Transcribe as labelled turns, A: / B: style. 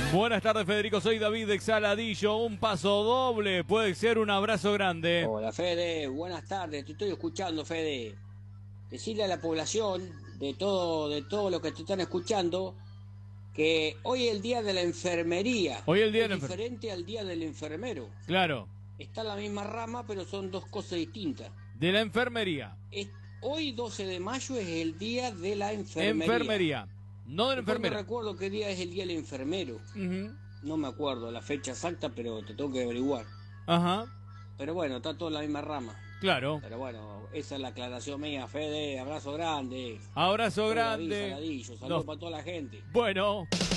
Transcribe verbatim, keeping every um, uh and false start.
A: Buenas tardes, Federico. Soy David de Exaladillo. Un paso doble. Puede ser un abrazo grande.
B: Hola, Fede. Buenas tardes. Te estoy escuchando, Fede. Decirle a la población de todo, de todo lo que te están escuchando que hoy es el día de la enfermería.
A: Hoy es el día
B: es
A: de la enfer-
B: diferente al día del enfermero.
A: Claro,
B: Está en la misma rama, pero son dos cosas distintas.
A: de la enfermería.
B: Es- hoy, doce de mayo, es el día de la enfermería.
A: Enfermería. No de la
B: Después no
A: enfermera.
B: recuerdo qué día es el día del enfermero.
A: Ujú.
B: No me acuerdo la fecha exacta, pero te tengo que averiguar.
A: Ajá,
B: Pero bueno, está todo en la misma rama.
A: claro.
B: Pero bueno, esa es la aclaración mía, Fede. Abrazo grande.
A: Abrazo
B: Soy David
A: grande.
B: Saladillo. Saludos
A: Nos-
B: para toda la gente.
A: Bueno.